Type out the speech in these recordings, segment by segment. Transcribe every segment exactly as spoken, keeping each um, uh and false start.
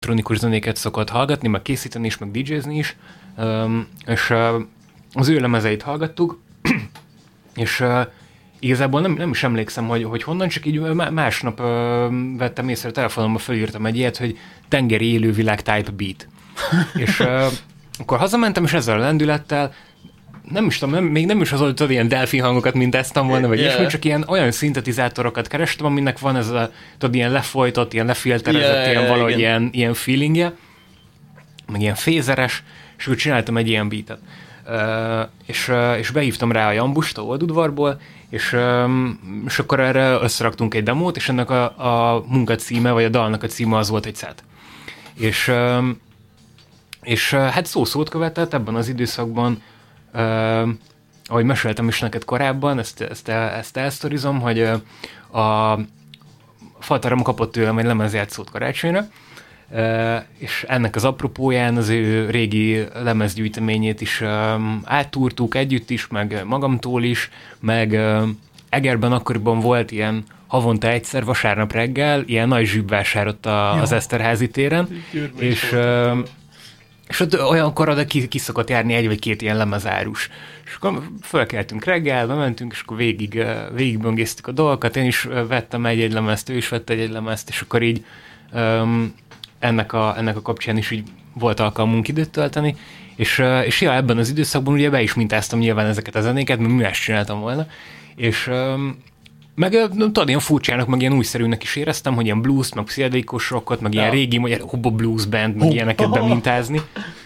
elektronikus zenéket szokott hallgatni, meg készíteni is, meg dé jézni is, és az ő lemezeit hallgattuk, és igazából nem, nem is emlékszem, hogy, hogy honnan, csak így másnap vettem észre, a telefonomba felírtam egy ilyet, hogy tengeri élővilág type beat. És akkor hazamentem, és ezzel a lendülettel nem is tudom, nem, még nem is az volt ilyen delfin hangokat, mint ezt volna, vagy yeah. ismét, csak ilyen olyan szintetizátorokat kerestem, aminek van ez a, tudod, ilyen lefolytott, ilyen lefilterezett, yeah, ilyen valahogy ilyen, ilyen feelingje, meg ilyen fézeres, és úgy csináltam egy ilyen beatet. Uh, és, uh, és behívtam rá a Jambust a Oldudvarból, és, um, és akkor erre összeraktunk egy demót, és ennek a, a munka címe, vagy a dalnak a címe az volt egy szet. És, um, és uh, hát szó-szót követett ebben az időszakban, Uh, ahogy meséltem is neked korábban, ezt, ezt, ezt elsztorizom, hogy uh, a faltárom kapott tőlem egy lemezjátszót karácsonyra, uh, és ennek az apropóján az ő régi lemezgyűjteményét is um, áttúrtuk együtt is, meg magamtól is, meg uh, Egerben akkoriban volt ilyen havonta egyszer vasárnap reggel, ilyen nagy zsűbvásár ott a, az Eszterházi téren, és uh, és ott olyankor oda ki, ki szokott járni egy vagy két ilyen lemezárus. És akkor fölkeltünk reggel, bementünk, és akkor végig, végigböngésztük a dolgokat. Én is vettem egy-egy lemezt, ő is vett egy-egy lemezt, és akkor így um, ennek, a, ennek a kapcsán is így volt alkalmunk időt tölteni. És, és ja, ebben az időszakban ugye be is mintáztam nyilván ezeket a zenéket, mert mi ezt csináltam volna. És um, meg tudod, ilyen furcsának, meg ilyen újszerűnek is éreztem, hogy ilyen blues, meg pszichedelikus rockot, meg ja. ilyen régi, vagy Hobo Blues Band, meg oh. ilyeneket bemintázni.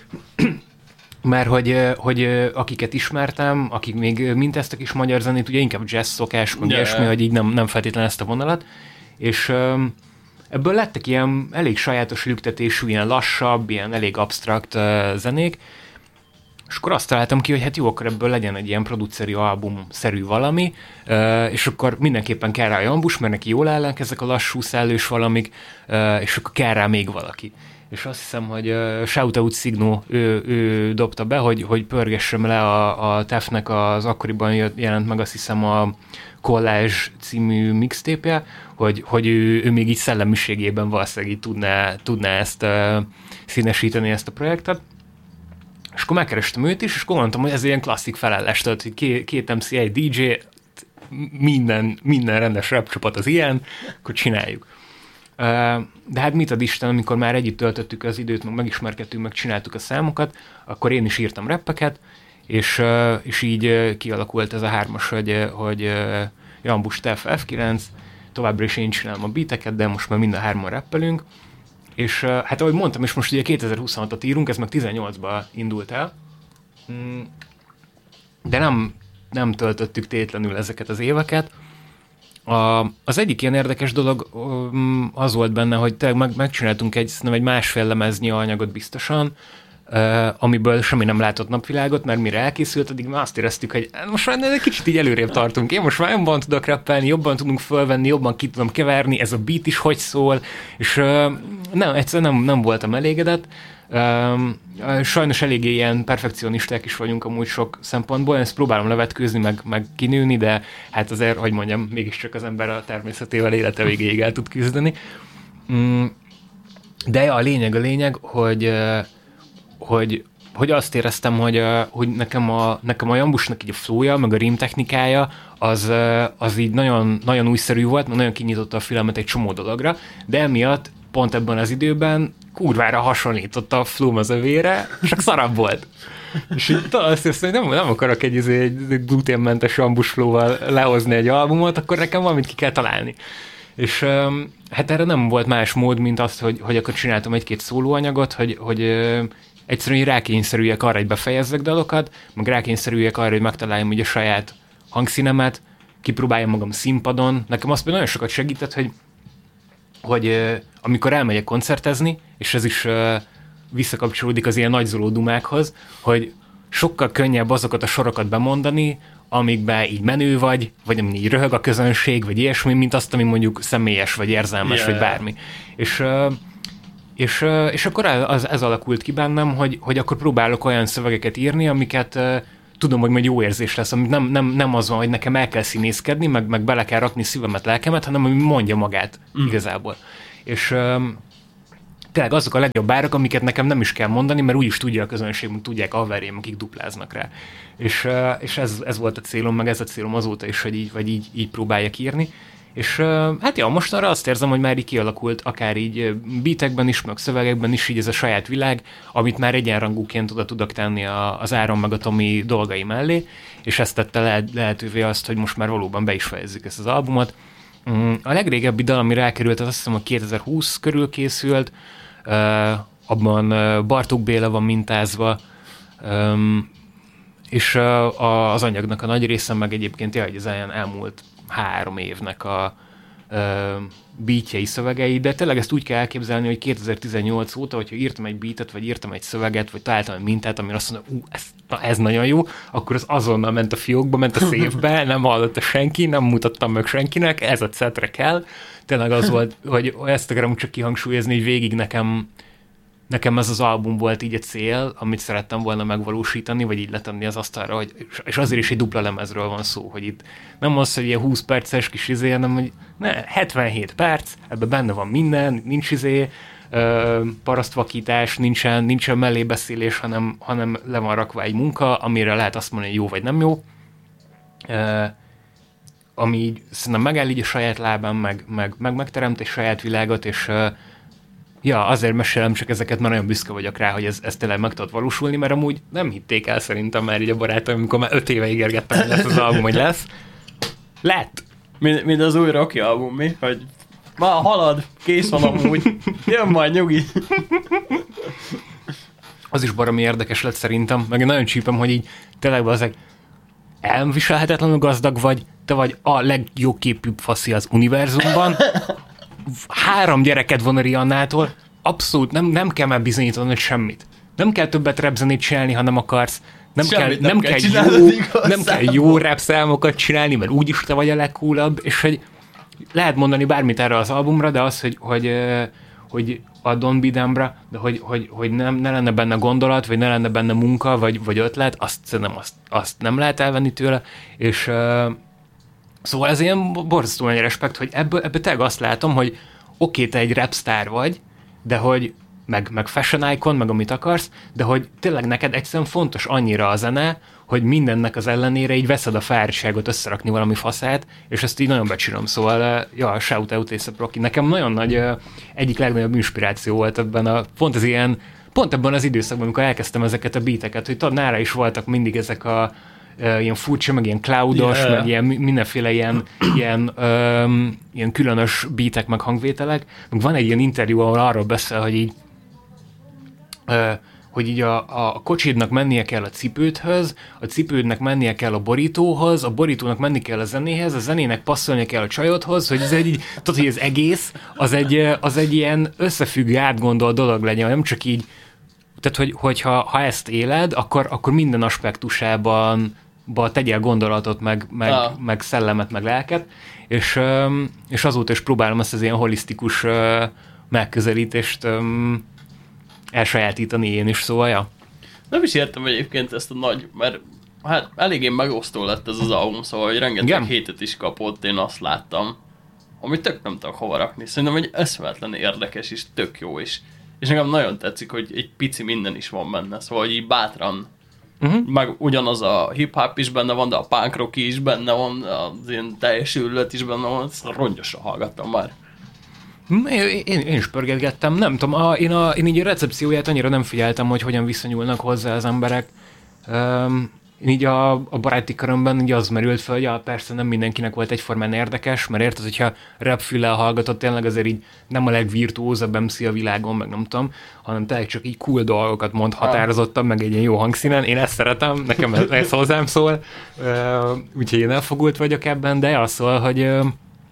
Mert hogy, hogy akiket ismertem, akik még mintáztak is magyar zenét, ugye inkább jazz szokás, meg ilyesmi, yeah. hogy így nem, nem feltétlenül ezt a vonalat. És ebből lettek ilyen elég sajátos lüktetésű, ilyen lassabb, ilyen elég absztrakt zenék. És akkor azt találtam ki, hogy hát jó, akkor ebből legyen egy ilyen produceri album-szerű valami, és akkor mindenképpen kell rá a Jambus, mert neki jól állnak ezek a lassú, szellős valamik, és akkor kell rá még valaki. És azt hiszem, hogy uh, Shoutout Signó, ő, ő dobta be, hogy, hogy pörgessem le a, a Tefnek az akkoriban jelent meg, azt hiszem, a Collage című mixtape-je, hogy, hogy ő, ő még így szellemiségében valószínűleg így tudná, tudná ezt uh, színesíteni, ezt a projektet. És akkor megkerestem őt is, és akkor mondtam, hogy ez ilyen klasszik felállás, tehát hogy két, két em cé, egy dé dzsé, minden, minden rendes rap csapat az ilyen, akkor csináljuk. De hát mit ad Isten, amikor már együtt töltöttük az időt, meg megismerkedtünk, meg csináltuk a számokat, akkor én is írtam rappeket, és, és így kialakult ez a hármas, hogy, hogy Jambus, Tef, ef kilenc, továbbra is én csinálom a beateket, de most már mind a hárman rappelünk. És hát ahogy mondtam, és most ugye kétezer-huszonhatot írunk, ez meg tizennyolcban indult el, de nem, nem töltöttük tétlenül ezeket az éveket. A, az egyik ilyen érdekes dolog az volt benne, hogy te meg, megcsináltunk egy, egy másfél lemeznyi anyagot biztosan, Uh, amiből semmi nem látott napvilágot, mert mire elkészült, addig már azt éreztük, hogy most már egy kicsit így előrébb tartunk. Én most már jobban tudok rappelni, jobban tudunk fölvenni, jobban ki tudom keverni, ez a beat is hogy szól, és uh, nem, egyszerűen nem, nem voltam elégedett. Uh, sajnos eléggé ilyen perfekcionisták is vagyunk amúgy sok szempontból, én ezt próbálom levetkőzni, meg, meg kinőni, de hát azért, hogy mondjam, mégiscsak az ember a természetével élete végéig el tud küzdeni. Mm, de a lényeg a lényeg, hogy Hogy, hogy azt éreztem, hogy, hogy nekem, a, nekem a Jambusnak így a flowja, meg a rím technikája, az, az így nagyon, nagyon újszerű volt, mert nagyon kinyitotta a filmet egy csomó dologra, de emiatt pont ebben az időben kurvára hasonlított a flow az övére, csak szarabb volt. És így azt hiszem, hogy nem, nem akarok egy, egy gluténmentes Jambus flow-val lehozni egy albumot, akkor nekem valamit ki kell találni. És hát erre nem volt más mód, mint azt, hogy, hogy akkor csináltam egy-két szólóanyagot, hogy, hogy egyszerűen rákényszerüljek arra, hogy befejezzek dalokat, meg rákényszerüljek arra, hogy megtaláljam ugye a saját hangszínemet, kipróbáljam magam színpadon. Nekem azt nagyon sokat segített, hogy, hogy uh, amikor elmegyek koncertezni, és ez is uh, visszakapcsolódik az ilyen nagyzoló dumákhoz, hogy sokkal könnyebb azokat a sorokat bemondani, amikben így menő vagy, vagy amin így röhög a közönség, vagy ilyesmi, mint azt, ami mondjuk személyes, vagy érzelmes, yeah. vagy bármi. És uh, És, és akkor ez, ez alakult ki bennem, hogy, hogy akkor próbálok olyan szövegeket írni, amiket uh, tudom, hogy majd jó érzés lesz, amit nem, nem, nem az van, hogy nekem el kell színészkedni, meg, meg bele kell rakni szívemet, lelkemet, hanem ami mondja magát mm. igazából. És um, tényleg azok a legjobb árak, amiket nekem nem is kell mondani, mert úgyis tudja a közönség, tudják a haverjaim, akik dupláznak rá. És, és ez, ez volt a célom, meg ez a célom azóta is, hogy így, vagy így, így próbáljak írni. És hát ja, mostanra azt érzem, hogy már így kialakult, akár így beatekben is, meg szövegekben is így ez a saját világ, amit már egyenrangúként oda tudok tenni az Áron meg a Tomi dolgai mellé, és ezt tette lehet, lehetővé azt, hogy most már valóban be is fejezzük ezt az albumot. A legrégebbi dal, ami rákerült, az azt hiszem, hogy kétezer-húsz körül készült, abban Bartók Béla van mintázva, és az anyagnak a nagy része meg egyébként jaj, az elmúlt három évnek a beatjei, szövegei, de tényleg ezt úgy kell elképzelni, hogy kétezer-tizennyolc óta, hogyha írtam egy beatet, vagy írtam egy szöveget, vagy találtam egy mintát, amire azt mondom, ú, ez, na, ez nagyon jó, akkor az azonnal ment a fiókba, ment a széfbe, nem hallotta senki, nem mutattam meg senkinek, ez a szetre kell. Tényleg az volt, hogy ezt akarom csak kihangsúlyozni, hogy végig nekem Nekem ez az album volt így a cél, amit szerettem volna megvalósítani, vagy így letenni az asztalra, hogy, és azért is egy dupla lemezről van szó, hogy itt nem az, hogy ilyen húsz perces kis izé, hanem hogy ne, hetvenhét perc, ebben benne van minden, nincs izé, parasztvakítás, nincsen, nincsen mellébeszélés, hanem, hanem le van rakva egy munka, amire lehet azt mondani, hogy jó vagy nem jó, ami így szerintem megáll így a saját lábán, meg, meg, meg megteremt egy saját világot, és ja, azért mesélem csak ezeket, mert nagyon büszke vagyok rá, hogy ez, ez tényleg meg tudott valósulni, mert amúgy nem hitték el szerintem már így a barátaim, amikor már öt éve ígérgettem, hogy lesz az album, hogy lesz. Lett! Mind, mind az új Rocky album, mi? Hogy már halad, kész van amúgy, jön majd nyugi. Az is baromi érdekes lett szerintem, meg nagyon csípem, hogy így tényleg ezek elviselhetetlenül gazdag vagy, te vagy a legjóképűbb faszi az univerzumban, három gyereked van a Riannától, abszolút nem, nem kell már bizonyítani semmit. Nem kell többet repzenét csinálni, ha nem akarsz. Nem Semmit kell, nem nem kell, kell jó, igazán. nem kell jó rap számokat csinálni, mert úgyis te vagy a legcoolabb, és hogy lehet mondani bármit erre az albumra, de az, hogy, hogy, hogy a Don't Be Dumb-ra, de hogy, hogy, hogy nem, ne lenne benne gondolat, vagy ne lenne benne munka, vagy, vagy ötlet, azt szerintem azt, azt nem lehet elvenni tőle, és szóval ez ilyen borzasztó nagy respekt, hogy ebből, ebből tényleg azt látom, hogy oké, te egy rapstar vagy, de hogy meg, meg fashion icon, meg amit akarsz, de hogy tényleg neked egyszerűen fontos annyira a zene, hogy mindennek az ellenére így veszed a fáradtságot összerakni valami faszát, és ezt így nagyon becsülöm, szóval ja, shout out A$ep Rocky. Nekem nagyon nagy, egyik legnagyobb inspiráció volt ebben a, pont az ilyen, pont ebben az időszakban, amikor elkezdtem ezeket a beateket, hogy tudod, nála is voltak mindig ezek a Uh, ilyen furcsa, meg ilyen cloudos, yeah. meg ilyen mindenféle ilyen, ilyen, um, ilyen különös beatek, meg hangvételek. Meg van egy ilyen interjú, ahol arról beszél, hogy így uh, hogy így a, a kocsidnak mennie kell a cipődhöz, a cipődnek mennie kell a borítóhoz, a borítónak menni kell a zenéhez, a zenének passzolni kell a csajodhoz, hogy ez egy, tudod, hogy az egész, az egy, az egy ilyen összefüggő, átgondolt dolog legyen, nem csak így, tehát, hogy, hogyha ha ezt éled, akkor, akkor minden aspektusában ba tegyél gondolatot, meg, meg, ah. meg szellemet, meg lelket, és, és azóta is próbálom ezt az ilyen holisztikus megközelítést elsajátítani én is, szóval, ja. Nem is értem egyébként ezt a nagy, mert hát eléggé megosztó lett ez az album, szóval hogy rengeteg Igen. hétet is kapott, én azt láttam, amit tök nem tudok hova rakni. Szerintem, hogy eszméletlen érdekes és tök jó is. És nekem nagyon tetszik, hogy egy pici minden is van benne, szóval hogy így bátran Uh-huh. meg ugyanaz a hip-hop is benne van, de a punk rock is benne van, az ilyen teljes őrület is benne van, ezt rongyosan hallgattam már. Én, én, én is pörgetgettem, nem tudom, a, én, a, én így a recepcióját annyira nem figyeltem, hogy hogyan viszonyulnak hozzá az emberek. Um, én így a, a baráti körömben így az merült fel, hogy ja, persze nem mindenkinek volt egyformán érdekes, mert érted, hogyha rap-füllel hallgatott, tényleg azért így nem a legvirtuózabb em cé a világon, meg nem tudom, hanem tényleg csak így cool dolgokat mond határozottan, meg egy ilyen jó hangszínen. Én ezt szeretem, nekem ez, ez hozzám szól, uh, úgyhogy én elfogult vagyok ebben, de az szól, hogy uh,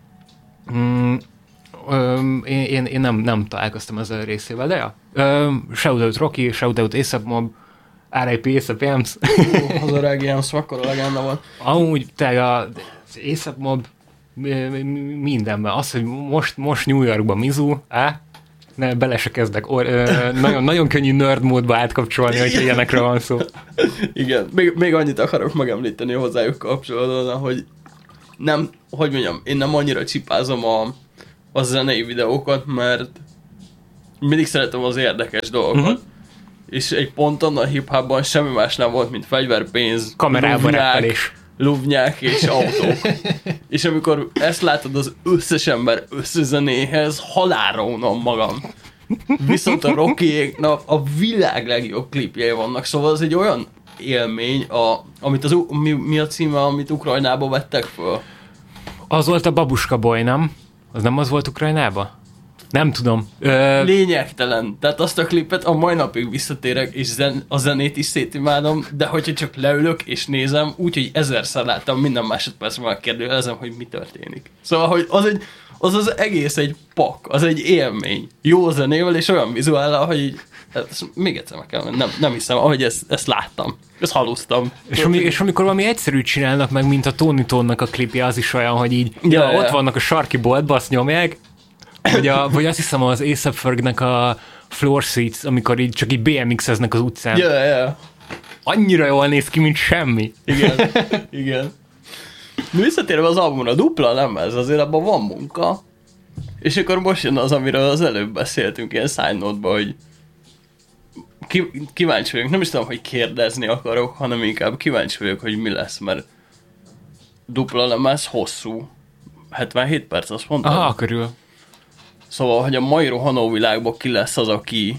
mm, um, én, én, én nem, nem találkoztam ezzel a részével, de ja. Uh, shoutout Rocky, shoutout A$ep Mob, er i pé A$ep Yams. Az a Reg Yams, akkora legenda volt. Amúgy te az A$ep Mob mindenben. Az, hogy most, most New Yorkban Mizu, á, ne, bele se kezdek. Or, ö, nagyon, nagyon könnyű nerd módba átkapcsolni, hogy ilyenekre van szó. Igen. Még, még annyit akarok megemlíteni hozzájuk kapcsolatban, hogy nem, hogy mondjam, én nem annyira csipázom a, a zenei videókat, mert mindig szeretem az érdekes dolgokat. Uh-huh. És egy ponton a hip-hopban semmi más nem volt, mint fegyverpénz, kamerában luvnyák és autók. És amikor ezt látod az összes ember összezenéhez, halálra unom magam. Viszont a Rockyéknak a világ legjobb klipjei vannak, szóval ez egy olyan élmény, a, amit az, mi, mi a címe, amit Ukrajnába vettek föl? Az volt a Babuska Boy, nem? Az nem az volt Ukrajnába? Nem tudom. Ö... Lényegtelen. Tehát azt a klipet a mai napig visszatérek, és zen, a zenét is szétimádom, de hogyha csak leülök és nézem, úgyhogy ezerszer láttam, minden másodpercben megkérdőjelezem, hogy mi történik. Szóval, hogy az egy, az az egész egy pak, az egy élmény. Jó zenével és olyan vizuállal, hogy így, ezt még egyszer meg kell, nem, nem hiszem, ahogy ezt, ezt láttam. Ezt halusztam. És, ami, és amikor valami egyszerűt csinálnak meg, mint a Tony Tonnak a klipje, az is olyan, hogy így ja, ja, ott ja. vannak a sarki boltba, azt nyomják, vagy, a, vagy azt hiszem az A$ap Fergnek a Floor Seats, amikor így csak így bé em iksz-eznek az utcán. Ja, yeah, yeah. Annyira jól néz ki, mint semmi. Igen, igen. Visszatérve az albumra, dupla lemez, azért abban van munka. És akkor most jön az, amiről az előbb beszéltünk ilyen side note-ba, hogy kíváncsi vagyok, nem is tudom, hogy kérdezni akarok, hanem inkább kíváncsi vagyok, hogy mi lesz, mert dupla lemez hosszú. hetvenhét perc, azt mondtam? Aha, körül. Szóval, hogy a mai rohanó világban ki lesz az, aki,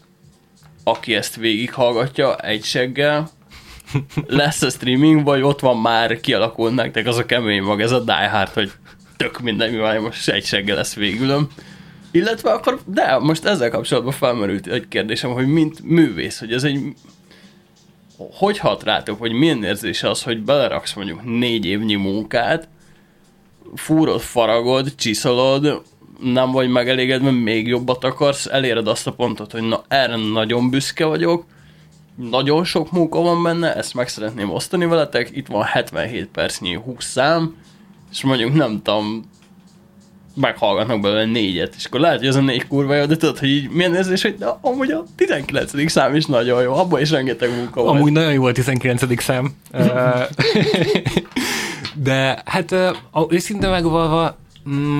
aki ezt végighallgatja egy seggel, lesz a streaming, vagy ott van már, kialakult nektek az a kemény mag, ez a Die Hard, hogy tök minden, mivel most egy seggel lesz végülöm. Illetve akkor, de most ezzel kapcsolatban felmerült egy kérdésem, hogy mint művész, hogy ez egy, hogy hat rátok, hogy milyen érzés az, hogy beleraksz mondjuk négy évnyi munkát, fúrod, faragod, csiszolod, nem vagy megelégedve, még jobbat akarsz, eléred azt a pontot, hogy na, erre nagyon büszke vagyok, nagyon sok munka van benne, ezt meg szeretném osztani veletek, itt van hetvenhét percnyi húsz szám, és mondjuk nem tudom, meghallgatnak belőle négyet, és akkor lehet, hogy ez a négy kurva jó, de tudod, hogy így milyen érzés, hogy de amúgy a tizenkilencedik szám is nagyon jó, abban is rengeteg munka van. Amúgy nagyon jó a tizenkilencedik szám. De hát őszintén megvalva, mm,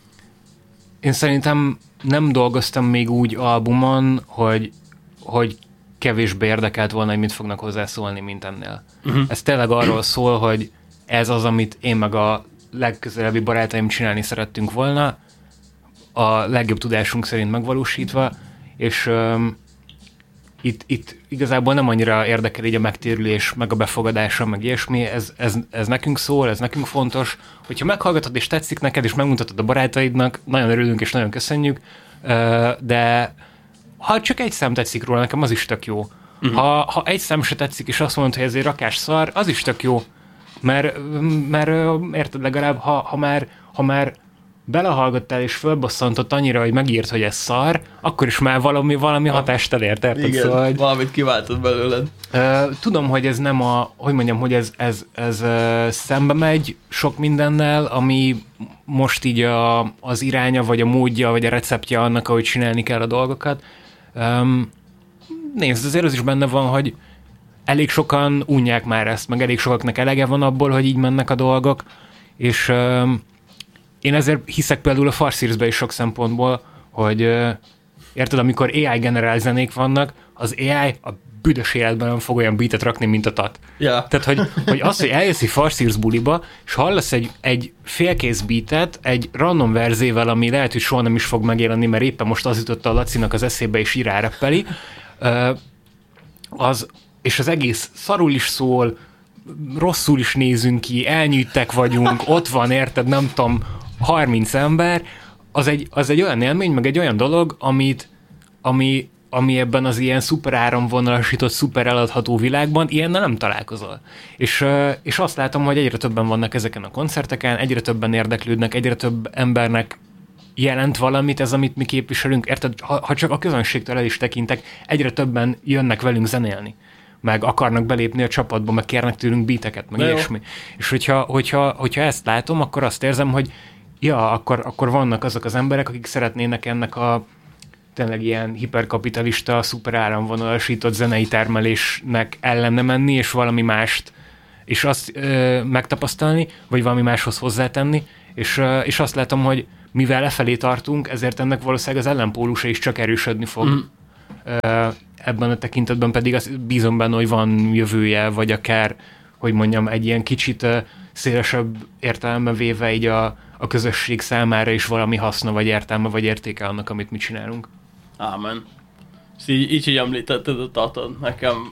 én szerintem nem dolgoztam még úgy albumon, hogy, hogy kevésbé érdekelt volna, hogy mit fognak hozzászólni, mint ennél. Uh-huh. Ez tényleg arról szól, hogy ez az, amit én meg a legközelebbi barátaim csinálni szerettünk volna, a legjobb tudásunk szerint megvalósítva, és um, itt, itt igazából nem annyira érdekel így a megtérülés, meg a befogadása, meg ilyesmi, ez, ez, ez nekünk szól, ez nekünk fontos. Hogyha meghallgatod és tetszik neked, és megmutatod a barátaidnak, nagyon örülünk és nagyon köszönjük, de ha csak egy szám tetszik róla, nekem az is tök jó. Uh-huh. Ha, ha egy szám se tetszik, és azt mondod, hogy ez egy rakás szar, az is tök jó. Mert, mert érted, legalább, ha, ha, már, ha már belehallgattál és fölbosszantott annyira, hogy megírt, hogy ez szar, akkor is már valami, valami hatást elért, érted? Igen, szóval, hogy, valamit kiváltod belőled. Uh, tudom, hogy ez nem a, hogy mondjam, hogy ez, ez, ez uh, szembe megy sok mindennel, ami most így a, az iránya, vagy a módja, vagy a receptje annak, ahogy csinálni kell a dolgokat. Um, nézd, azért az is benne van, hogy elég sokan unják már ezt, meg elég sokaknak elege van abból, hogy így mennek a dolgok, és um, én ezért hiszek például a Farseersbe is sok szempontból, hogy uh, érted, amikor á i generál zenék vannak, az á i a büdös életben nem fog olyan beatet rakni, mint a tat. Yeah. Tehát, hogy, hogy az, hogy eljössz egy Farseers buliba, és hallasz egy, egy félkész beatet, egy random verzével, ami lehet, hogy soha nem is fog megjelenni, mert éppen most az jutott a Lacinak az eszébe, és így ráreppeli, uh, az, és az egész szarul is szól, rosszul is nézünk ki, elnyűjtek vagyunk, ott van, érted, nem tudom, harminc ember, az egy, az egy olyan élmény, meg egy olyan dolog, amit, ami, ami ebben az ilyen szuper áramvonalasított, szuper eladható világban ilyennel nem találkozol. És, és azt látom, hogy egyre többen vannak ezeken a koncerteken, egyre többen érdeklődnek, egyre több embernek jelent valamit ez, amit mi képviselünk. Érted, ha, ha csak a közönségtől el is tekintek, egyre többen jönnek velünk zenélni, meg akarnak belépni a csapatba, meg kérnek tőlünk beateket, meg ilyesmi. És hogyha, hogyha, hogyha ezt látom, akkor azt érzem, hogy ja, akkor, akkor vannak azok az emberek, akik szeretnének ennek a tényleg ilyen hiperkapitalista, szuper áramvonalasított zenei termelésnek ellene menni, és valami mást, és azt ö, megtapasztalni, vagy valami máshoz hozzátenni, és, ö, és azt látom, hogy mivel lefelé tartunk, ezért ennek valószínűleg az ellenpólusa is csak erősödni fog. Mm. Ebben a tekintetben pedig azt bízom benne, hogy van jövője, vagy akár, hogy mondjam, egy ilyen kicsit szélesebb értelemben véve így a, a közösség számára is valami haszna, vagy értelme, vagy értéke annak, amit mi csinálunk. Ámen. És így, így, hogy említetted a Tatot, nekem,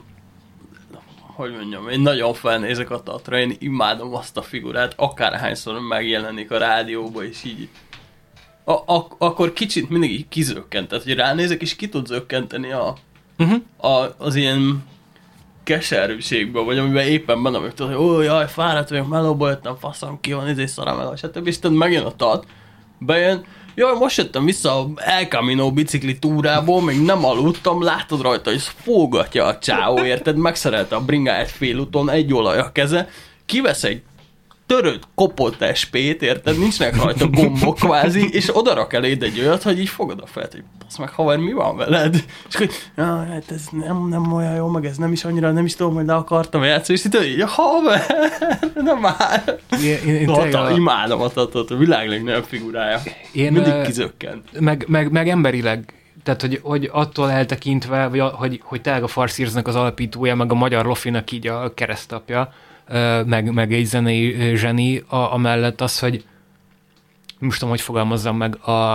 hogy mondjam, én nagyon felnézek a Tatra, én imádom azt a figurát, akárhányszor megjelenik a rádióba, és így a, a, akkor kicsit mindig így kizökkent, tehát hogy ránézek, és ki tud zökkenteni a, uh-huh. a, az ilyen keserűségbe, vagy amiben éppen benne vagyok, hogy ó, jaj, fáradt vagyok, melóba jöttem, faszom, ki van, izé szarám el, stb. És tehát megjön a Tat, bejön, jaj, most jöttem vissza a El Camino bicikli túrából, még nem aludtam, látod rajta, hogy fógatja a csávó, érted? Megszerelte a bringáját félúton, egy olaj a keze, kivesz egy törött, kopott es pét, érted? Nincsnek rajta gombok kvázi, és odarak eléd egy olyat, hogy így fogod a felet, hogy basz meg, haver, mi van veled? És hogy, ja, hát ez nem, nem olyan jó, meg ez nem is annyira, nem is tudom, hogy le akartam játszani, és így, haver, nem már. Én, én, én Tata, imádom a Tatot, a világ legnagyobb figurája. Én, mindig kizökkent. Meg, meg, meg emberileg, tehát, hogy, hogy attól eltekintve, vagy, hogy, hogy tényleg a Farszírznek az alapítója, meg a magyar lofinak így a keresztapja, meg, meg egy zenei zseni, a, amellett az, hogy most tudom, hogy fogalmazzam meg, a,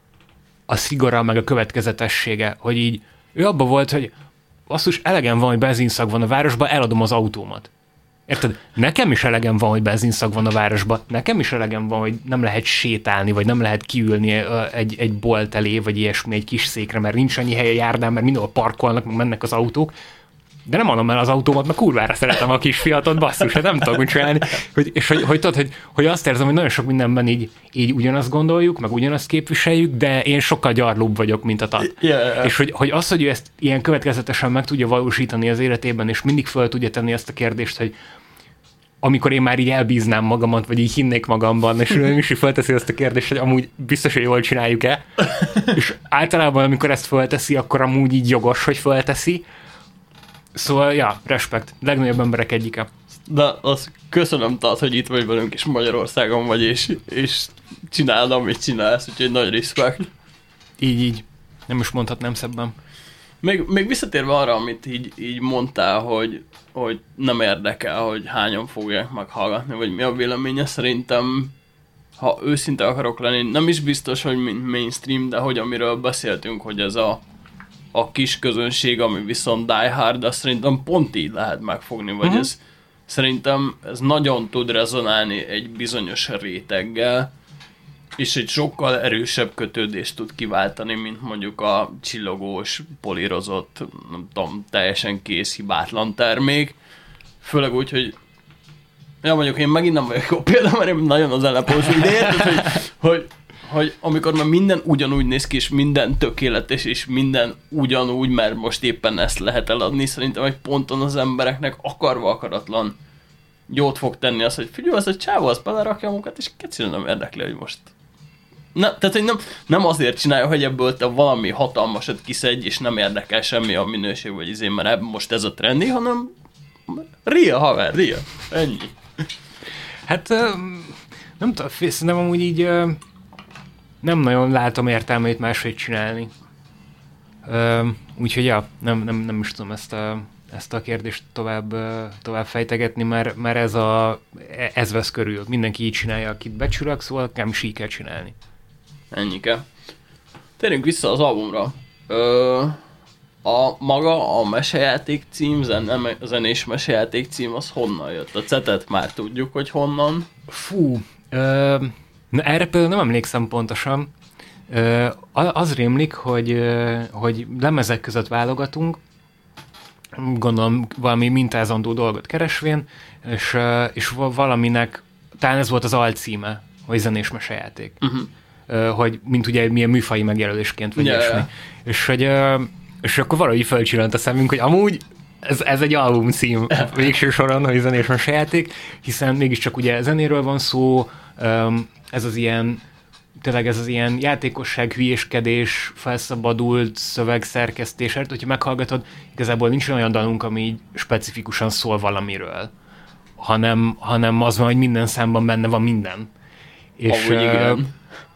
a szigora, meg a következetessége, hogy így ő abban volt, hogy basszus, elegem van, hogy benzinszag van a városban, eladom az autómat. Érted? Nekem is elegem van, hogy benzinszag van a városban, nekem is elegem van, hogy nem lehet sétálni, vagy nem lehet kiülni egy, egy bolt elé, vagy ilyesmi, egy kis székre, mert nincs annyi hely a járdán, mert mindenhol parkolnak, meg mennek az autók. De nem adom el az autómat, mert kurvára szeretem a kisfiatot, basszus, hát nem tudok mit csinálni. Hogy, és hogy, hogy tudod, hogy, hogy azt érzem, hogy nagyon sok mindenben így, így ugyanazt gondoljuk, meg ugyanazt képviseljük, de én sokkal gyarlóbb vagyok, mint a Tat. Yeah, yeah. És hogy, hogy az, hogy ő ezt ilyen következetesen meg tudja valósítani az életében, és mindig fel tudja tenni azt a kérdést, hogy amikor én már így elbíznám magamat, vagy így hinnék magamban, és ő is felteszi azt a kérdést, hogy amúgy biztos, hogy jól csináljuk-e. És általában, amikor ezt felteszi, akkor amúgy így jogos, hogy felteszi. Szóval, ja, respekt. Legnagyobb emberek egyike. De azt köszönöm, Tat, hogy itt vagy velünk, és Magyarországon vagy, és, és csinálod, amit csinálsz, úgyhogy nagy respekt. Így, így. Nem is mondhatnám szebben. Még, még visszatérve arra, amit így, így mondtál, hogy, hogy nem érdekel, hogy hányan fogják meghallgatni, vagy mi a véleménye, szerintem, ha őszinte akarok lenni, nem is biztos, hogy mint mainstream, de hogy amiről beszéltünk, hogy ez a a kis közönség, ami viszont die hard, de szerintem pont így lehet megfogni, vagy uh-huh. ez szerintem ez nagyon tud rezonálni egy bizonyos réteggel, és egy sokkal erősebb kötődést tud kiváltani, mint mondjuk a csillogós, polírozott, nem tudom, teljesen kész, hibátlan termék. Főleg úgy, hogy ja, mondjuk én megint nem vagyok jó példa, mert én nagyon az ellenpólus, de érted, hogy, hogy hogy amikor már minden ugyanúgy néz ki, és minden tökéletes, és minden ugyanúgy, mert most éppen ezt lehet eladni, szerintem egy ponton az embereknek akarva akaratlan jót fog tenni az, hogy figyelj, az a csávó, az belerakja a munkát, és egyszerűen nem érdekli, hogy most... Na, tehát, hogy nem, nem azért csinálja, hogy ebből te valami hatalmasat kiszedj, és nem érdekel semmi a minőség, vagy izé, mert most ez a trendi, hanem ria, haver, ria. Ennyi. Hát nem tudom, szerintem amúgy így... nem nagyon látom értelmét máshogy csinálni. Ö, úgyhogy ja, nem, nem, nem is tudom ezt a, ezt a kérdést tovább, tovább fejtegetni, mert, mert ez, a, ez vesz körül. Mindenki így csinálja, akit becsülök, szóval nem is így kell csinálni. Ennyike. Térjünk vissza az albumra. Ö, a maga, a mesejáték cím, zen, zenés mesejáték cím, az honnan jött? A cetet már tudjuk, hogy honnan. Fú, ö, na, erre például nem emlékszem pontosan. Ö, az rémlik, hogy, hogy lemezek között válogatunk, gondolom valami mintázandó dolgot keresvén, és, és valaminek, talán ez volt az alcíme, hogy zenés mesejáték. Uh-huh. Ö, hogy mint ugye milyen műfaji megjelölésként, vagy yeah, ilyesmi. yeah. És, hogy, és akkor valahogy fölcsillant a szemünk, hogy amúgy ez, ez egy album cím végső soron, hogy zenés mesejáték, hiszen mégiscsak ugye zenéről van szó, ez az ilyen, tényleg ez az ilyen játékosság, hülyéskedés, felszabadult szövegszerkesztés, hát hogyha meghallgatod, igazából nincs olyan dalunk, ami így specifikusan szól valamiről, hanem, hanem az van, hogy minden számban benne van minden. És, uh,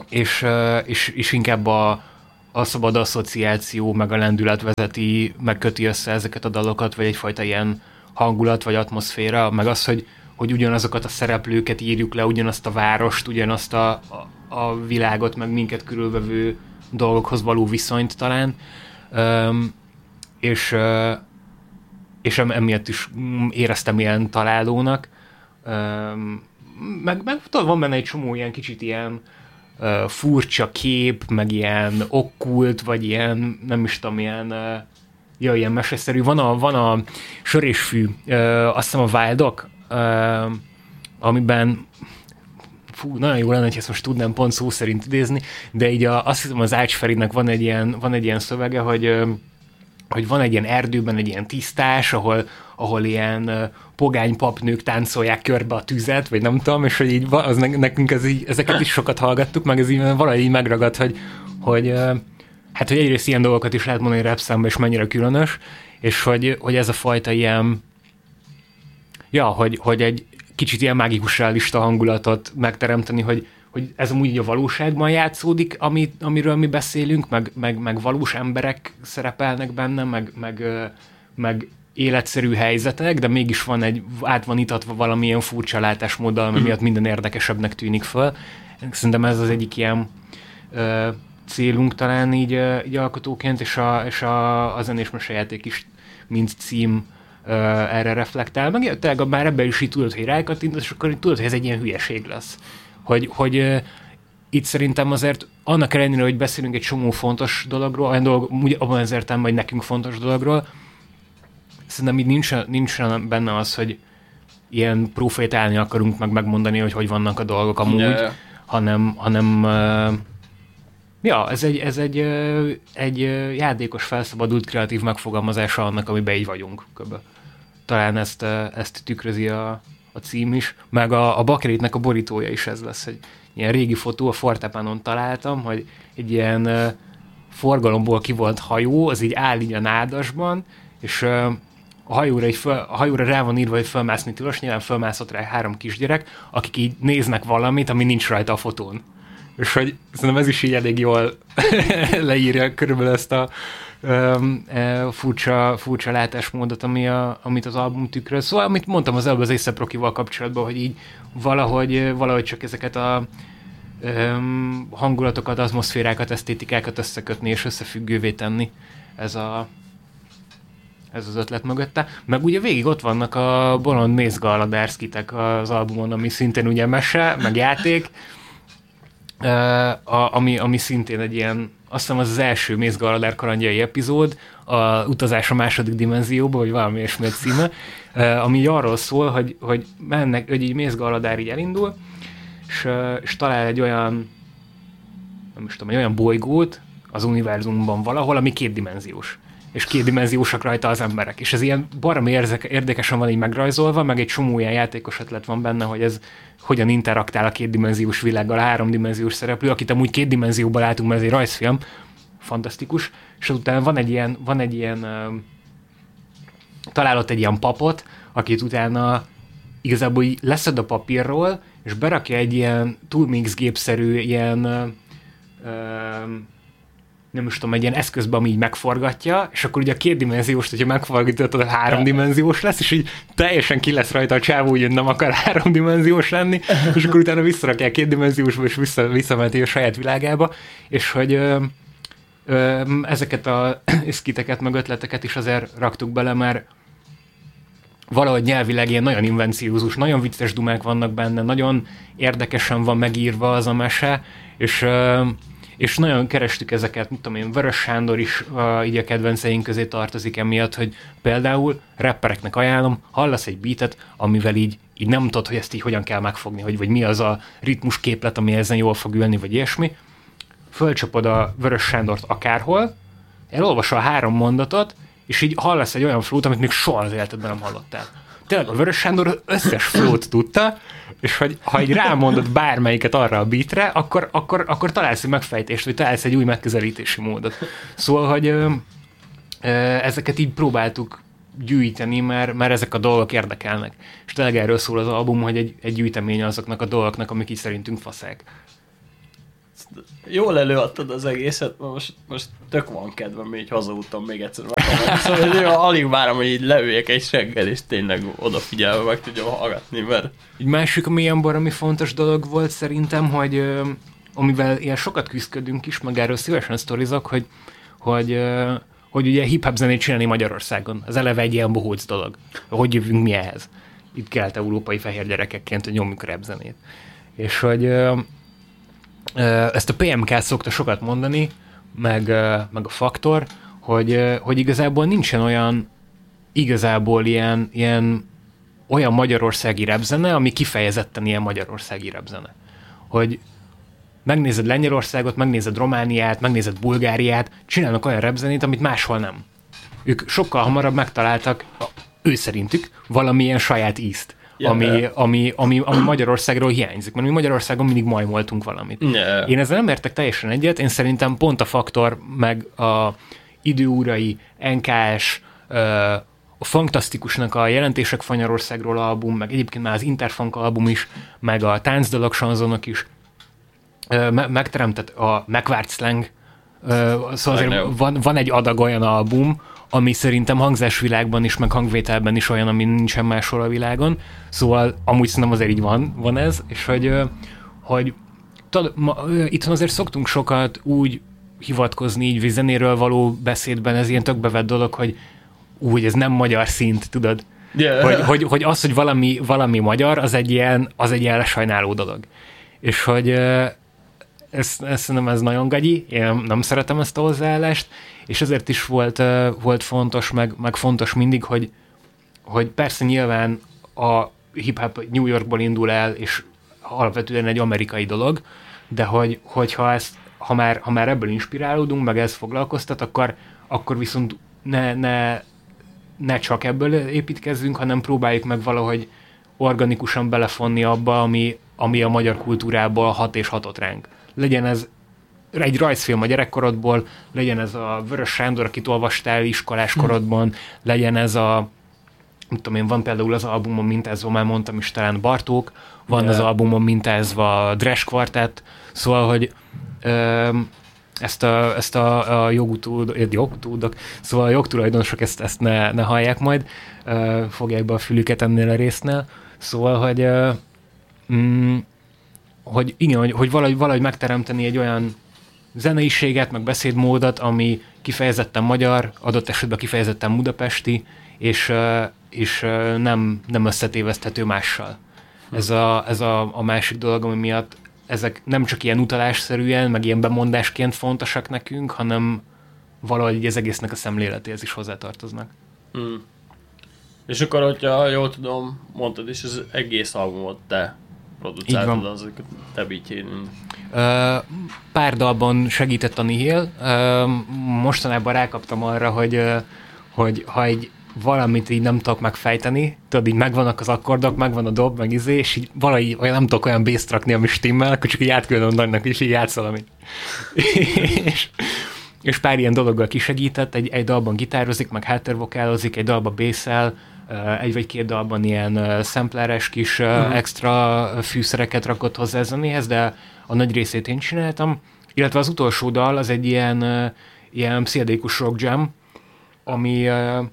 és, és, és inkább a, a szabad asszociáció, meg a lendület vezeti, meg köti össze ezeket a dalokat, vagy egyfajta ilyen hangulat, vagy atmoszféra, meg az, hogy, hogy ugyanazokat a szereplőket írjuk le, ugyanazt a várost, ugyanazt a, a, a világot, meg minket körülvevő dolgokhoz való viszonyt talán. Um, és, uh, és emiatt is éreztem ilyen találónak. Um, meg, meg van benne egy csomó ilyen kicsit ilyen uh, furcsa kép, meg ilyen okkult, vagy ilyen, nem is tudom, ilyen, uh, ja, ilyen meseszerű. Van a, van a Sör és Fű, uh, azt hiszem a Wildok, uh, amiben fú, nagyon jó lenne, hogy ezt most tudnám pont szó szerint idézni, de így a, azt hiszem az Ács Ferinek van egy ilyen, van egy ilyen szövege, hogy, hogy van egy ilyen erdőben egy ilyen tisztás, ahol, ahol ilyen pogány papnők táncolják körbe a tüzet, vagy nem tudom, és hogy így az nekünk ez így, ezeket is sokat hallgattuk, meg ez így valahogy így megragad, hogy, hogy hát, hogy egyrészt ilyen dolgokat is lehet mondani rap számba, és mennyire különös, és hogy, hogy ez a fajta ilyen ja, hogy, hogy egy kicsit ilyen mágikus realista hangulatot megteremteni, hogy, hogy ez amúgy a valóságban játszódik, ami, amiről mi beszélünk, meg, meg, meg valós emberek szerepelnek benne, meg, meg, meg életszerű helyzetek, de mégis van egy, át van itatva valamilyen furcsa látásmóddal, ami miatt minden érdekesebbnek tűnik föl. Szerintem ez az egyik ilyen ö, célunk talán így, így alkotóként, és a, és a, a zenés mesejáték is, mint cím, Uh, erre reflektál, meg tényleg már ebben is így tudod, hogy rákattintasz, és akkor tudod, hogy ez egy ilyen hülyeség lesz. Hogy, hogy uh, itt szerintem azért annak ellenére, hogy beszélünk egy csomó fontos dologról, olyan dolog, úgy, abban az értelemben, hogy nekünk fontos dologról, szerintem így nincs, nincs benne az, hogy ilyen profétálni akarunk, meg megmondani, hogy hogy vannak a dolgok amúgy, yeah. hanem, hanem uh, ja, ez egy, ez egy, uh, egy uh, játékos, felszabadult, kreatív megfogalmazása annak, amiben így vagyunk. Köbben. Talán ezt, uh, ezt tükrözi a, a cím is, meg a, a Bakeritnek a borítója is ez lesz. Egy ilyen régi fotó, a Fortepánon találtam, hogy egy ilyen uh, forgalomból kivolt hajó, az így áll így a nádasban, és uh, a hajóra, így föl, a hajóra rá van írva, hogy fölmászni tilos, nyilván fölmászott rá három kisgyerek, akik így néznek valamit, ami nincs rajta a fotón. És hogy szerintem ez is így elég jól leírja körülbelül ezt a um, e, furcsa, furcsa látásmódot, ami a, amit az album tükröz. Szóval, amit mondtam az előbb az A$ep Rockyval kapcsolatban, hogy így valahogy, valahogy csak ezeket a um, hangulatokat, atmoszférákat, esztétikákat összekötni és összefüggővé tenni. Ez a ez az ötlet mögötte. Meg ugye végig ott vannak a bolond mézgalladárszkitek az albumon, ami szintén ugye mese, meg játék, Uh, a, ami, ami szintén egy ilyen, azt hiszem az az első Mézgalladár kalandjai epizód, a Utazás a második dimenzióba, vagy valami ilyesmi címe, uh, ami arról szól, hogy, hogy mennek, hogy így Mézgalladár így elindul, és, uh, és talál egy olyan, nem is tudom, egy olyan bolygót az univerzumban valahol, ami kétdimenziós. És kétdimenziósak rajta az emberek. És ez ilyen baromi érdekesen van így megrajzolva, meg egy csomó ilyen játékos ötlet van benne, hogy ez hogyan interaktál a kétdimenziós világgal a háromdimenziós szereplő, akit amúgy két dimenzióban látunk, mert ez egy rajzfilm, fantasztikus, és utána van egy ilyen, van egy ilyen uh, találott egy ilyen papot, akit utána igazából leszed a papírról, és berakja egy ilyen Toolmix gépszerű ilyen uh, uh, nem is tudom, egy ilyen eszközbe, ami így megforgatja, és akkor ugye a kétdimenziós, hogyha megforgatod, a háromdimenziós lesz, és így teljesen ki lesz rajta a csávó, hogy nem akar háromdimenziós lenni, és akkor utána visszarakják kétdimenziósba, és vissza, visszamenti a saját világába, és hogy ö, ö, ezeket a szkiteket, meg ötleteket is azért raktuk bele, mert valahogy nyelvileg ilyen nagyon invenciózus, nagyon vicces dumák vannak benne, nagyon érdekesen van megírva az a mese, és ö, és nagyon kerestük ezeket, mit tudom én, Vörös Sándor is uh, így a kedvenceink közé tartozik emiatt, hogy például rappereknek ajánlom, hallasz egy beatet, amivel így, így nem tudod, hogy ezt így hogyan kell megfogni, hogy, vagy mi az a ritmus képlet, ami ezen jól fog ülni, vagy ilyesmi. Fölcsapod a Vörös Sándort akárhol, elolvasol a három mondatot, és így hallasz egy olyan flót, amit még soha az életedben nem hallottál. Tényleg a Vörös Sándor összes flót tudta, és hogy ha így rámondod bármelyiket arra a beatre, akkor, akkor, akkor találsz egy megfejtést, vagy találsz egy új megközelítési módot. Szóval, hogy ö, ö, ezeket így próbáltuk gyűjteni, mert, mert ezek a dolgok érdekelnek. És tényleg erről szól az album, hogy egy, egy gyűjtemény azoknak a dolgoknak, amik így szerintünk faszák. jól előadtad az egészet, most, most tök van kedvem, így hazudtam még egyszer meg. Szóval én alig várom, hogy így leüljek egy reggel, és tényleg odafigyelve meg tudjam hallgatni, mert... Egy másik, ami ilyen baromi fontos dolog volt szerintem, hogy ö, amivel ilyen sokat küzdködünk is, meg erről szívesen sztorizok, hogy, hogy, ö, hogy ugye hip-hop zenét csinálni Magyarországon. Az eleve egy ilyen bohóc dolog. Hogy jövünk mi ehhez? Itt kelet-európai fehér gyerekekként, hogy nyomjuk rap zenét. És hogy ö, ö, ezt a pé em ká szokta sokat mondani, meg, ö, meg a Faktor, hogy, ö, hogy igazából nincsen olyan igazából ilyen, ilyen olyan magyarországi rapzene, ami kifejezetten ilyen magyarországi rapzene. Hogy megnézed Lengyelországot, megnézed Romániát, megnézed Bulgáriát, csinálnak olyan rapzenét, amit máshol nem. Ők sokkal hamarabb megtaláltak, ő szerintük, valamilyen saját ízt, yeah. ami, ami, ami, ami Magyarországról hiányzik. Mert mi Magyarországon mindig majmoltunk valamit. Yeah. Én ezzel nem értek teljesen egyet, én szerintem pont a Faktor, meg a Időurai, en ká es, a Fantasztikusnak a Jelentések Fanyarországról album, meg egyébként már az Interfunk album is, meg a Táncdalok sanzonok is me- megteremtett a megvárt slang, szóval azért van, van egy adag olyan album, ami szerintem hangzásvilágban is, meg hangvételben is olyan, ami nincsen máshol a világon, szóval amúgy szerintem azért így van, van ez, és hogy, hogy tad, ma, itthon azért szoktunk sokat úgy hivatkozni így zenéről való beszédben, ez ilyen tök bevett dolog, hogy úgy, ez nem magyar szint, tudod? Yeah. Hogy, hogy, hogy az, hogy valami, valami magyar, az egy ilyen, az egy ilyen lesajnáló dolog. És hogy ez, ez szerintem ez nagyon gagyi, én nem szeretem ezt a hozzáállást, és ezért is volt, volt fontos, meg, meg fontos mindig, hogy, hogy persze nyilván a hip-hop New Yorkból indul el, és alapvetően egy amerikai dolog, de hogy, hogyha ezt, ha már, ha már ebből inspirálódunk, meg ez foglalkoztat, akkor, akkor viszont ne, ne ne csak ebből építkezzünk, hanem próbáljuk meg valahogy organikusan belefonni abba, ami, ami a magyar kultúrából hat és hatott ránk. Legyen ez egy rajzfilm a gyerekkorodból, legyen ez a Vörös Sándor, akit olvastál iskoláskorodban, legyen ez a, nem tudom én, van például az albumon mintázva, már mondtam is talán Bartók, van yeah. az albumon mintázva a Dres Quartet, szóval, hogy öm, ezt a, ezt a, a jogutódok, jogutódok, szóval a jogtulajdonosok ezt, ezt ne, ne hallják majd, uh, fogják be a fülüket ennél a résznél, szóval, hogy, uh, mm, hogy igen, hogy, hogy valahogy, valahogy megteremteni egy olyan zeneiséget, meg beszédmódot, ami kifejezetten magyar, adott esetben kifejezetten budapesti, és, uh, és uh, nem, nem összetéveszthető mással. Hm. Ez, a, ez a, a másik dolog, ami miatt ezek nem csak ilyen utalásszerűen, meg ilyen bemondásként fontosak nekünk, hanem valahogy az egésznek a szemléletéhez is hozzátartoznak. Mm. És akkor, hogyha jól tudom, mondtad is, az egész albumot te producáltad, azok te beatjén. Pár dalban segített a Nihil. Mostanában rákaptam arra, hogy, hogy ha egy valamit így nem tudok megfejteni, tudod, így megvannak az akkordok, megvan a dob, meg izé, és így valahogy olyan nem tudok olyan bass rakni, ami stimmel, akkor csak így átküldöm annak, és így játsz valamit. és, és pár ilyen dologgal kisegített, egy, egy dalban gitározik, meg háttérvokálozik, egy dalban basszel, egy vagy két dalban ilyen sampleres kis uh-huh. extra fűszereket rakott hozzá a zenéhez, de a nagy részét én csináltam, illetve az utolsó dal az egy ilyen, ilyen pszichedélikus rock jam, ami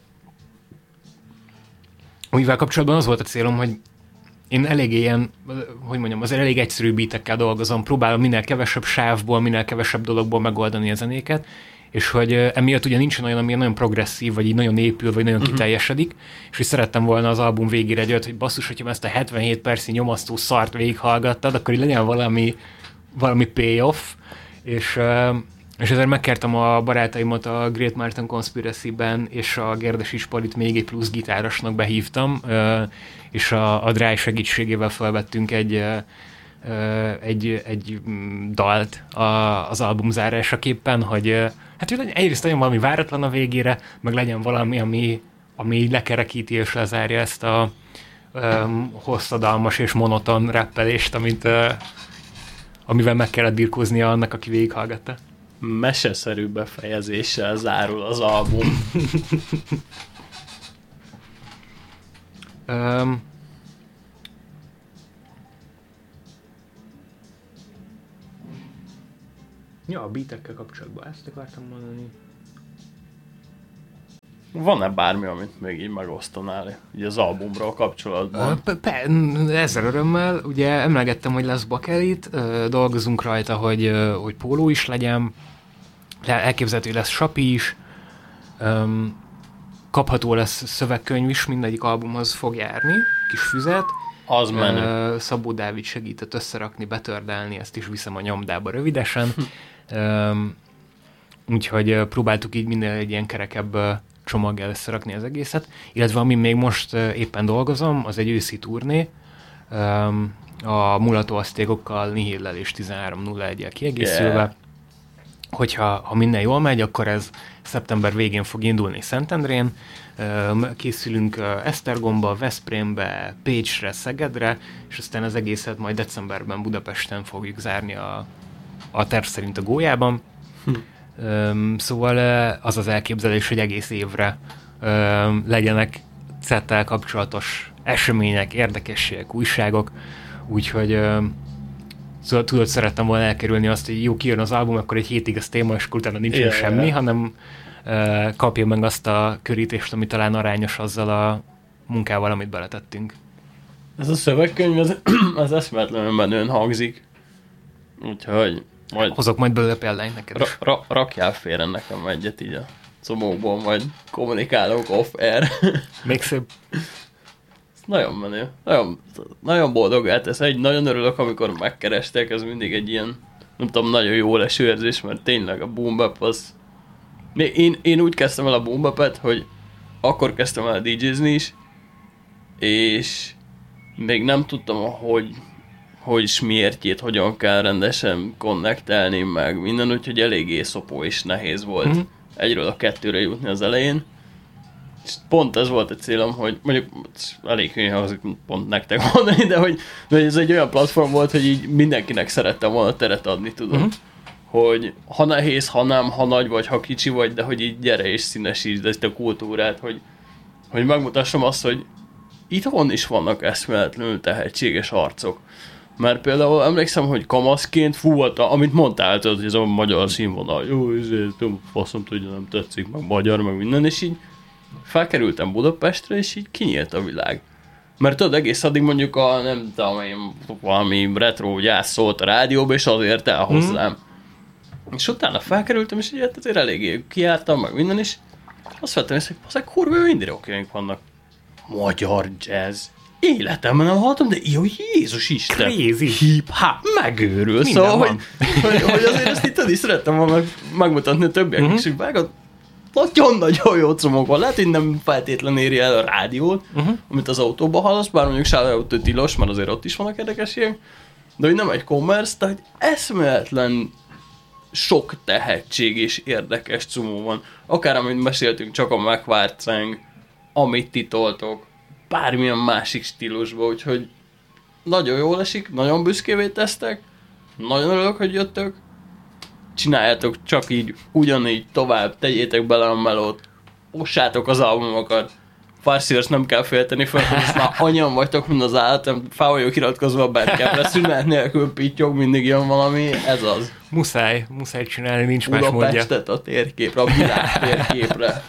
amivel kapcsolatban az volt a célom, hogy én elég ilyen, hogy mondjam, azért elég egyszerű beatekkel dolgozom, próbálom minél kevesebb sávból, minél kevesebb dologból megoldani a zenéket, és hogy emiatt ugye nincsen olyan, ami nagyon progresszív, vagy így nagyon épül, vagy nagyon uh-huh. kiteljesedik, és hogy szerettem volna az album végére egy olyat, hogy basszus, hogyha ezt a hetvenhét percnyi nyomasztó szart végighallgattad, akkor így legyen valami, valami payoff, és És ezért megkértem a barátaimat a Great Martin Conspiracy-ben, és a Gerdes Ispolit még egy plusz gitárosnak behívtam, és a, a Dry segítségével felvettünk egy, egy, egy dalt az album zárásaképpen, hogy hát hogy egyrészt legyen valami váratlan a végére, meg legyen valami, ami, ami lekerekíti és lezárja ezt a um, hosszadalmas és monoton rappelést, amit, uh, amivel meg kellett birkóznia annak, aki végighallgatta. Meseszerű befejezéssel zárul az album. um, Ja, a beatekkel kapcsolatban ezt akartam mondani. Van-e bármi, amit még így megosztanál így az albumról kapcsolatban? Ezzel örömmel, ugye emlegettem, hogy lesz bakelit, dolgozunk rajta, hogy, hogy póló is legyen, elképzelhető, lesz sapi is, kapható lesz szövegkönyv is, mindegyik albumhoz fog járni, kis füzet. Az menő. Szabó Dávid segített összerakni, betördelni, ezt is viszem a nyomdába rövidesen. Úgyhogy próbáltuk így minden egy ilyen kerekebb csomaggal összerakni az egészet, illetve ami még most éppen dolgozom, az egy őszi turné, a Mulató Aztékokkal, Nihillel és tizenhárom nulla egyel kiegészülve. Yeah. Hogyha ha minden jól megy, akkor ez szeptember végén fog indulni Szentendrén. Készülünk Esztergomba, Veszprémbe, Pécsre, Szegedre, és aztán az egészet majd decemberben Budapesten fogjuk zárni a, a terv szerint a Gólyában. Hm. Szóval az az elképzelés, hogy egész évre legyenek cettel kapcsolatos események, érdekességek, újságok, úgyhogy szóval tudod, szerettem volna elkerülni azt, hogy jó, kijön az album, akkor egy hétig az téma, és utána nincs yeah, semmi, yeah. hanem uh, kapja meg azt a körítést, ami talán arányos azzal a munkával, amit beletettünk. Ez a szövegkönyv, ez, ez eszméletlenül menően hangzik. Úgyhogy majd... Hozok majd belőle példányt neked ra- ra- Rakjál félre nekem egyet így a comókból, majd kommunikálok off-air. Még szép. Nagyon menő. Nagyon, nagyon boldog eltesz. Egy nagyon örülök, amikor megkerestek, ez mindig egy ilyen, nem tudom, nagyon jó leső érzés, mert tényleg a boom bap az... Én, én úgy kezdtem el a boom bapet, hogy akkor kezdtem el dé jézni is, és még nem tudtam, hogy hogy is miértjét, hogyan kell rendesen connectelni, meg minden, úgyhogy eléggé szopó és nehéz volt mm-hmm. egyről a kettőre jutni az elején. És pont ez volt a célom, hogy mondjuk elég hülye hangzik pont nektek mondani, de hogy, de hogy ez egy olyan platform volt, hogy így mindenkinek szerettem volna teret adni, tudom. Uh-huh. Hogy ha nehéz, ha nem, ha nagy vagy, ha kicsi vagy, de hogy így gyere és színesítsd ezt a kultúrát, hogy, hogy megmutassam azt, hogy itthon is vannak eszméletlenül tehetséges arcok. Mert például emlékszem, hogy kamaszként fú volt, amit mondtál, hogy ez a magyar színvonal, jó, ezért faszom tudja, nem tetszik, meg magyar, meg minden, és így felkerültem Budapestre, és így kinyílt a világ. Mert tudod, egész addig mondjuk a, nem tudom én, valami retro gyász szólt a rádióba, és azért el hozzám. Mm. És utána felkerültem, és így hát azért eléggé kijártam, meg minden is. Azt vettem, hogy azok kurva jó indie rockjaink vannak. Magyar jazz. Életemben nem hallottam, de jó, Jézus Isten. Crazy. Hip-hop. Megőrül. Szóval, hogy, hogy, hogy azért ezt itt is szerettem volna megmutatni a többieknek, mm-hmm. és vágod, nagyon-nagyon jó comog van. Lehet, hogy nem feltétlenül éri el a rádiót, uh-huh. amit az autóba hallasz, bár mondjuk shoutout tilos, mert azért ott is vannak érdekességek, de hogy nem egy commerce, tehát eszméletlen sok tehetség és érdekes cumó van. Akár amit beszéltünk, csak a megvárceng, amit titoltok, bármilyen másik stílusba, úgyhogy nagyon jól esik, nagyon büszkévé tesztek, nagyon örülök, hogy jöttök, csináljátok csak így, ugyanígy tovább, tegyétek bele a melót, ossátok az albumokat, Farszíros nem kell félteni fel, hogy ezt már annyian vagytok, mint az állat, fel vagyok iratkozva a Bandcampre, szünet nélkül pittyog, mindig jön valami, ez az. Muszáj, muszáj csinálni, nincs más módja. Budapestet a térképre, a világ térképre.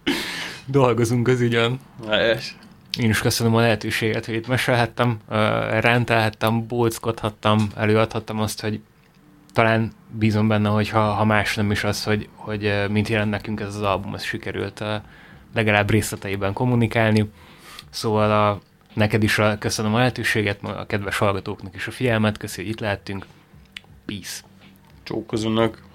Dolgozunk az ügyön. Helyes. Én is köszönöm a lehetőséget, hogy itt mesélhettem, rentelhettem, bóckodhattam, előadhattam azt, hogy talán bízom benne, hogy ha, ha más nem is az, hogy, hogy mint jelent nekünk ez az album, ez sikerült legalább részleteiben kommunikálni. Szóval a, neked is a, köszönöm a lehetőséget, a kedves hallgatóknak is a figyelmet, köszi, hogy itt lehettünk. Peace. Csókozzanak.